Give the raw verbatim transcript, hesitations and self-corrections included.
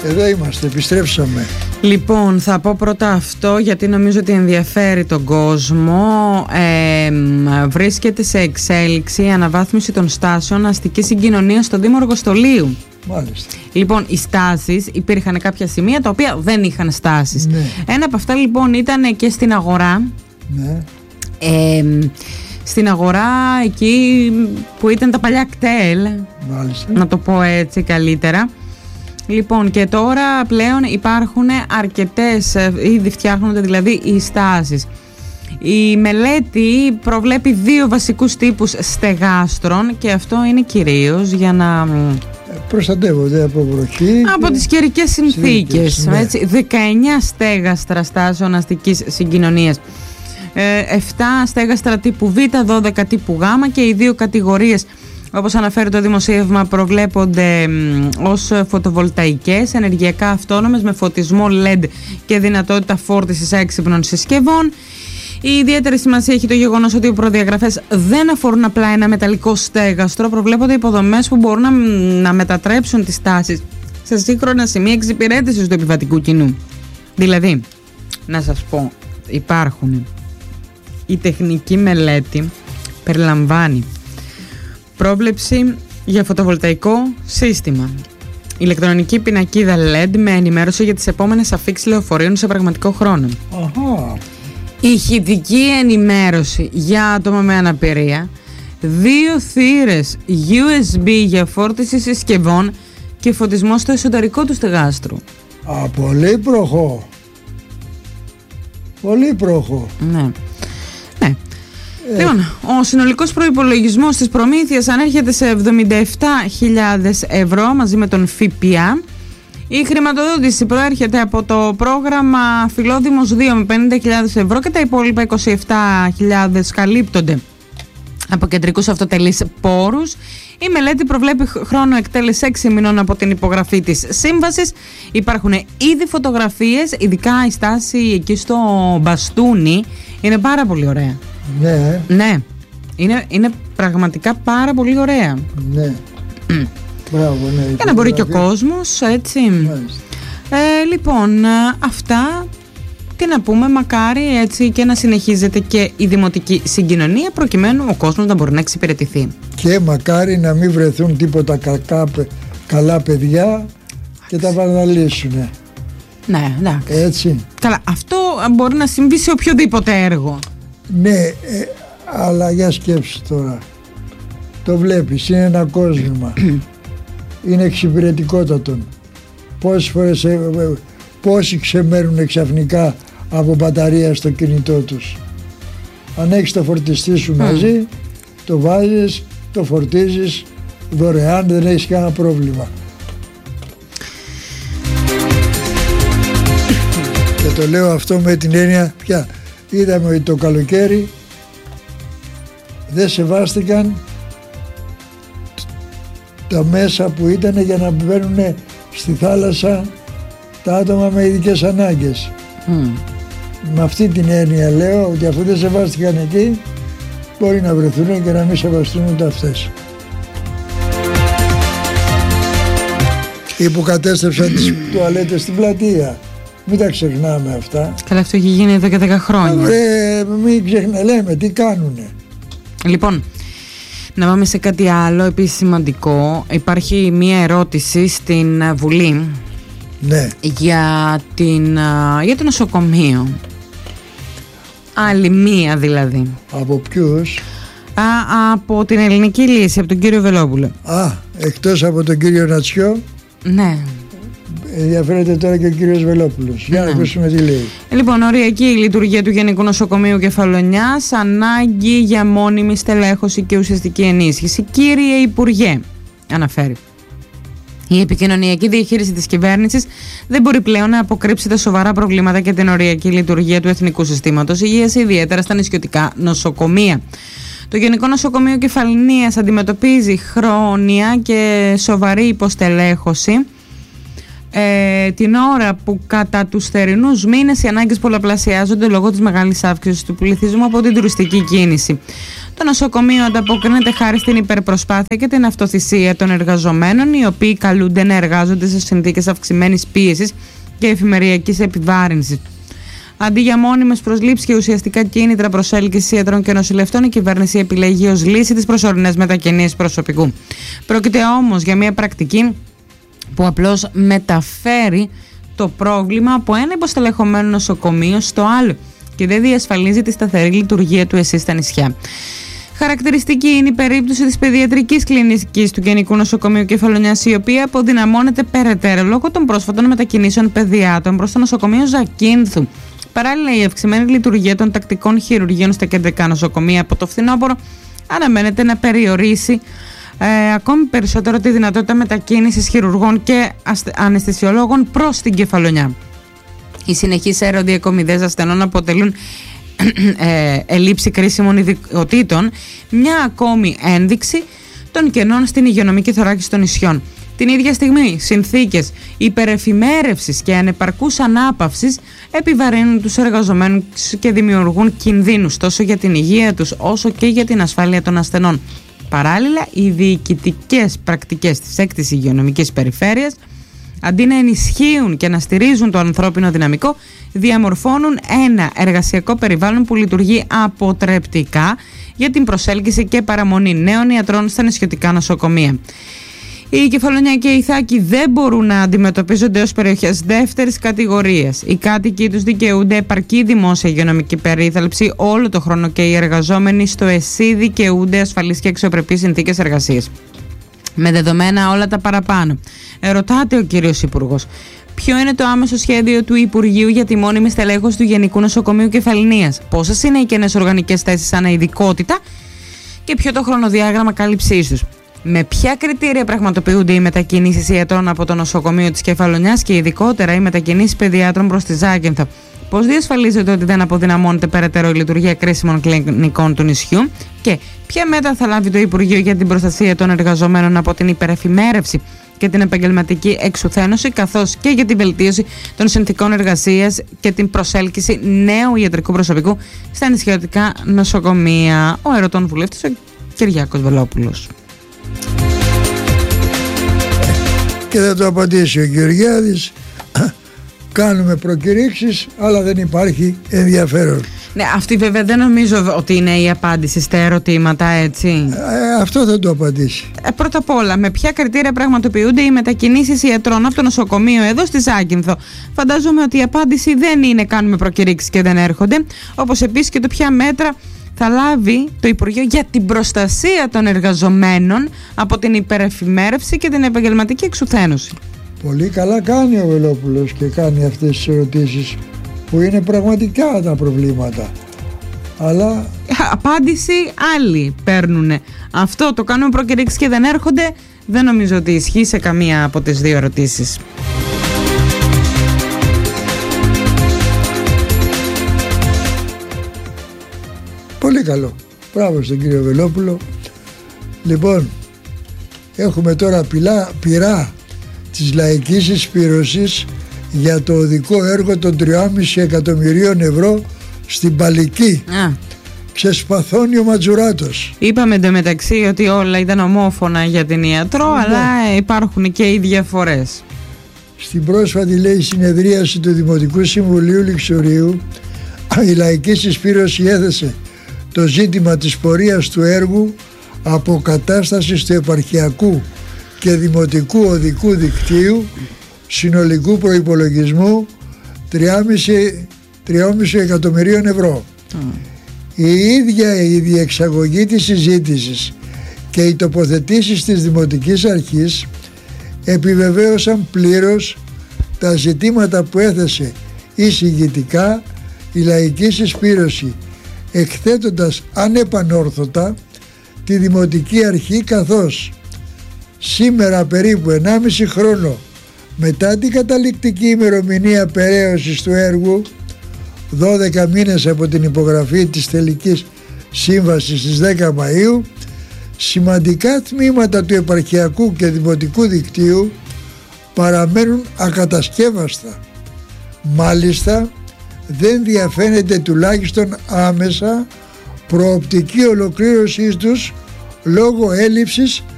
Εδώ είμαστε, επιστρέψαμε. Λοιπόν, θα πω πρώτα αυτό γιατί νομίζω ότι ενδιαφέρει τον κόσμο. Ε, βρίσκεται σε εξέλιξη η αναβάθμιση των στάσεων αστικής συγκοινωνίας στο Δήμο Αργοστολίου. Μάλιστα. Λοιπόν, οι στάσεις, υπήρχαν κάποια σημεία τα οποία δεν είχαν στάσεις. Ναι. Ένα από αυτά λοιπόν ήταν και στην αγορά. Ναι. Ε, στην αγορά εκεί που ήταν τα παλιά κτέλ. Μάλιστα. Να το πω έτσι καλύτερα. Λοιπόν, και τώρα πλέον υπάρχουν αρκετές, ήδη φτιάχνονται δηλαδή οι στάσεις. Η μελέτη προβλέπει δύο βασικούς τύπους στεγάστρων και αυτό είναι κυρίως για να προστατεύονται από βροχή από τις καιρικές συνθήκες. Ναι. Έτσι, δεκαεννιά στέγαστρα στάσεων αστικής συγκοινωνίας, επτά στέγαστρα τύπου Β, δώδεκα τύπου Γ και οι δύο κατηγορίες, όπως αναφέρει το δημοσίευμα, προβλέπονται ως φωτοβολταϊκές, ενεργειακά αυτόνομες με φωτισμό ελ ι ντι και δυνατότητα φόρτισης έξυπνων συσκευών. Η ιδιαίτερη σημασία έχει το γεγονός ότι οι προδιαγραφές δεν αφορούν απλά ένα μεταλλικό στέγαστρο, προβλέπονται υποδομές που μπορούν να, να μετατρέψουν τις στάσεις σε σύγχρονα σημεία εξυπηρέτησης του επιβατικού κοινού. Δηλαδή, να σας πω, υπάρχουν. Η τεχνική μελέτη περιλαμβάνει πρόβλεψη για φωτοβολταϊκό σύστημα, ηλεκτρονική πινακίδα ελ ι ντι με ενημέρωση για τις επόμενες αφίξεις λεωφορείων σε πραγματικό χρόνο. Αχα. Ηχητική ενημέρωση για άτομα με αναπηρία, δύο θύρες γιου ες μπι για φόρτιση συσκευών και φωτισμό στο εσωτερικό του στεγάστρου. Α, πολύ προχώ. Πολύ προχώ. Ναι. Ναι. Ε. Λοιπόν, ο συνολικός προϋπολογισμός της προμήθειας ανέρχεται σε εβδομήντα επτά χιλιάδες ευρώ μαζί με τον ΦΠΑ. Η χρηματοδότηση προέρχεται από το πρόγραμμα Φιλόδημος δύο με πενήντα χιλιάδες ευρώ και τα υπόλοιπα είκοσι επτά χιλιάδες καλύπτονται από κεντρικούς αυτοτελείς πόρους. Η μελέτη προβλέπει χρόνο εκτέλεσης έξι μηνών από την υπογραφή της σύμβασης. Υπάρχουν ήδη φωτογραφίες, ειδικά η στάση εκεί στο Μπαστούνι είναι πάρα πολύ ωραία. Ναι. Ναι, είναι, είναι πραγματικά πάρα πολύ ωραία. Ναι. Mm. Μπράβο, ναι. Για να μπορεί και ο κόσμος, έτσι. Ε, λοιπόν, αυτά, τι να πούμε, μακάρι έτσι και να συνεχίζεται και η δημοτική συγκοινωνία προκειμένου ο κόσμος να μπορεί να εξυπηρετηθεί. Και μακάρι να μην βρεθούν τίποτα κακά, καλά παιδιά και τα βανδαλίσουνε. Ναι, εντάξει. Έτσι. Καλά, αυτό μπορεί να συμβεί σε οποιοδήποτε έργο. Ναι, ε, αλλά για σκέψου τώρα. Το βλέπεις, είναι ένα κόσμημα. Είναι εξυπηρετικότατον. Πόσες φορές, ε, ε, πόσοι ξεμέρουν ξαφνικά από μπαταρία στο κινητό τους. Αν έχεις το φορτιστή σου mm. μαζί, το βάζεις, το φορτίζεις δωρεάν, δεν έχεις κανένα πρόβλημα. Και το λέω αυτό με την έννοια πια. Είδαμε ότι το καλοκαίρι δεν σεβάστηκαν τα μέσα που ήταν για να μπαίνουν στη θάλασσα τα άτομα με ειδικές ανάγκες. Mm. Με αυτή την έννοια λέω ότι αφού δεν σεβάστηκαν εκεί, μπορεί να βρεθούν και να μην σεβαστούν ούτε αυτές. Ή που κατέστρεψαν τις τουαλέτες στην πλατεία. Μην τα ξεχνάμε αυτά. Καλά, αυτό έχει γίνει εδώ και δέκα χρόνια. Ε, μην ξεχνάμε, λέμε τι κάνουνε. Λοιπόν, να πάμε σε κάτι άλλο επίσης σημαντικό. Υπάρχει μία ερώτηση στην Βουλή. Ναι. για, την, για το νοσοκομείο. Άλλη μία δηλαδή. Από ποιους? Α, από την Ελληνική Λύση, από τον κύριο Βελόπουλο. Α, εκτός από τον κύριο Νατσιό. Ναι. Ενδιαφέρεται τώρα και ο κύριος Βελόπουλος. Για ναι. να ακούσουμε τι λέει. Λοιπόν, οριακή λειτουργία του Γενικού Νοσοκομείου Κεφαλονιάς, ανάγκη για μόνιμη στελέχωση και ουσιαστική ενίσχυση. Κύριε Υπουργέ, αναφέρει, η επικοινωνιακή διαχείριση της κυβέρνησης δεν μπορεί πλέον να αποκρύψει τα σοβαρά προβλήματα και την οριακή λειτουργία του Εθνικού Συστήματος Υγείας, ιδιαίτερα στα νησιωτικά νοσοκομεία. Το Γενικό Νοσοκομείο Κεφαλονιάς αντιμετωπίζει χρόνια και σοβαρή υποστελέχωση. Ε, την ώρα που κατά τους θερινούς μήνες οι ανάγκες πολλαπλασιάζονται λόγω της μεγάλης αύξησης του πληθυσμού από την τουριστική κίνηση. Το νοσοκομείο ανταποκρίνεται χάρη στην υπερπροσπάθεια και την αυτοθυσία των εργαζομένων, οι οποίοι καλούνται να εργάζονται σε συνθήκες αυξημένης πίεσης και εφημεριακής επιβάρυνσης. Αντί για μόνιμες προσλήψεις και ουσιαστικά κίνητρα προσέλκυσης ιατρών και νοσηλευτών, η κυβέρνηση επιλέγει ως λύση τις προσωρινές μετακινήσεις προσωπικού. Πρόκειται όμως για μια πρακτική που απλώς μεταφέρει το πρόβλημα από ένα υποστελεχωμένο νοσοκομείο στο άλλο και δεν διασφαλίζει τη σταθερή λειτουργία του ΕΣΥ στα νησιά. Χαρακτηριστική είναι η περίπτωση της παιδιατρικής κλινικής του Γενικού Νοσοκομείου Κεφαλονιάς, η οποία αποδυναμώνεται περαιτέρω λόγω των πρόσφατων μετακινήσεων παιδιάτων προς το νοσοκομείο Ζακίνθου. Παράλληλα, η αυξημένη λειτουργία των τακτικών χειρουργείων στα κεντρικά νοσοκομεία από το φθινόπωρο αναμένεται να περιορίσει ε, ακόμη περισσότερο τη δυνατότητα μετακίνησης χειρουργών και αναισθησιολόγων προς την Κεφαλονιά. Οι συνεχείς αεροδιακομιδές ασθενών αποτελούν ε, ελλείψη κρίσιμων ιδιωτήτων, μια ακόμη ένδειξη των κενών στην υγειονομική θωράκιση των νησιών. Την ίδια στιγμή, συνθήκες υπερεφημέρευσης και ανεπαρκούς ανάπαυσης επιβαρύνουν τους εργαζομένους και δημιουργούν κινδύνους τόσο για την υγεία τους όσο και για την ασφάλεια των ασθενών. Παράλληλα, οι διοικητικές πρακτικές της έκτης υγειονομικής περιφέρειας, αντί να ενισχύουν και να στηρίζουν το ανθρώπινο δυναμικό, διαμορφώνουν ένα εργασιακό περιβάλλον που λειτουργεί αποτρεπτικά για την προσέλκυση και παραμονή νέων ιατρών στα νησιωτικά νοσοκομεία. Η Κεφαλονιά και η Ιθάκη δεν μπορούν να αντιμετωπίζονται ως περιοχές δεύτερης κατηγορίας. Οι κάτοικοι τους δικαιούνται επαρκή δημόσια υγειονομική περίθαλψη όλο το χρόνο και οι εργαζόμενοι στο ΕΣΥ δικαιούνται ασφαλείς και αξιοπρεπείς συνθήκες εργασίας. Με δεδομένα όλα τα παραπάνω, ερωτάται ο κύριος Υπουργός, ποιο είναι το άμεσο σχέδιο του Υπουργείου για τη μόνιμη στελέχωση του Γενικού Νοσοκομείου Κεφαλονιάς, πόσες είναι οι κενές οργανικές θέσεις ανά ειδικότητα και ποιο το χρονοδιάγραμμα κάλυψής τους. Με ποια κριτήρια πραγματοποιούνται οι μετακινήσεις ιατρών από το νοσοκομείο της Κεφαλονιάς και ειδικότερα οι μετακινήσεις παιδιάτρων προς τη Ζάκυνθο. Πώς διασφαλίζεται ότι δεν αποδυναμώνεται περαιτέρω η λειτουργία κρίσιμων κλινικών του νησιού και ποια μέτρα θα λάβει το Υπουργείο για την προστασία των εργαζομένων από την υπερεφημέρευση και την επαγγελματική εξουθένωση, καθώς και για την βελτίωση των συνθηκών εργασίας και την προσέλκυση νέου ιατρικού προσωπικού στα νησιωτικά νοσοκομεία. Ο ερωτών βουλευτής, ο Κυριάκος Βελόπουλος. Και θα το απαντήσει ο Γεωργιάδης. Κάνουμε προκηρύξεις, αλλά δεν υπάρχει ενδιαφέρον. Ναι, αυτή βέβαια δεν νομίζω ότι είναι η απάντηση στα ερωτήματα, έτσι. Ε, αυτό θα το απαντήσει. Ε, πρώτα απ' όλα, με ποια κριτήρια πραγματοποιούνται οι μετακινήσεις ιατρών από το νοσοκομείο εδώ στη Ζάκυνθο. Φαντάζομαι ότι η απάντηση δεν είναι κάνουμε προκηρύξεις και δεν έρχονται. Όπως επίσης και το ποια μέτρα θα λάβει το Υπουργείο για την προστασία των εργαζομένων από την υπερεφημέρευση και την επαγγελματική εξουθένωση. Πολύ καλά κάνει ο Βελόπουλος και κάνει αυτές τις ερωτήσεις που είναι πραγματικά τα προβλήματα. Αλλά απάντηση άλλοι παίρνουν. Αυτό το κάνουμε προκηρύξεις και δεν έρχονται, δεν νομίζω ότι ισχύει σε καμία από τις δύο ερωτήσεις. Πολύ καλό. Μπράβο στον κύριο Βελόπουλο. Λοιπόν, έχουμε τώρα πυλά, πειρά της λαϊκής εισπύρωσης για το οδικό έργο των τριάμισι εκατομμυρίων ευρώ στην Παλική. Α. Ξεσπαθώνει ο Ματζουράτος. Είπαμε εντωμεταξύ ότι όλα ήταν ομόφωνα για την ιατρό, ναι, αλλά υπάρχουν και οι διαφορές. Στην πρόσφατη, λέει, συνεδρίαση του Δημοτικού Συμβουλίου Λιξουρίου, η λαϊκή συσπήρωση έθεσε το ζήτημα της πορείας του έργου αποκατάστασης του επαρχιακού και δημοτικού οδικού δικτύου συνολικού προϋπολογισμού τριάμισι εκατομμυρίων ευρώ. Mm. Η ίδια η διεξαγωγή της συζήτησης και οι τοποθετήσεις της Δημοτικής Αρχής επιβεβαίωσαν πλήρως τα ζητήματα που έθεσε εισηγητικά η λαϊκή συσπήρωση, εκθέτοντας ανεπανόρθωτα τη Δημοτική Αρχή, καθώς σήμερα, περίπου ενάμιση χρόνο μετά την καταληκτική ημερομηνία περαίωσης του έργου, δώδεκα μήνες από την υπογραφή της τελικής σύμβασης στις δέκα Μαΐου, σημαντικά τμήματα του επαρχιακού και δημοτικού δικτύου παραμένουν ακατασκεύαστα. Μάλιστα, δεν διαφαίνεται τουλάχιστον άμεσα προοπτική ολοκλήρωσής τους λόγω έλλειψης